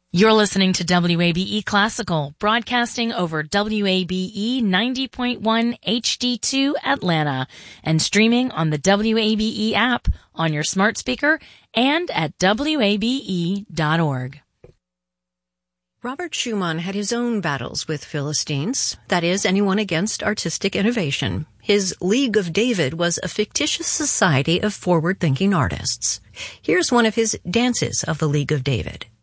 You're listening to WABE Classical, broadcasting over WABE 90.1 HD2 Atlanta and streaming on the WABE app on your smart speaker and at WABE.org. Robert Schumann had his own battles with Philistines, that is, anyone against artistic innovation. His League of David was a fictitious society of forward-thinking artists. Here's one of his dances of the League of David.